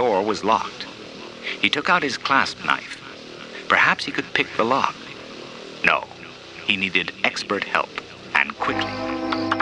door was locked. He took out his clasp knife. Perhaps he could pick the lock. No, he needed expert help, and quickly.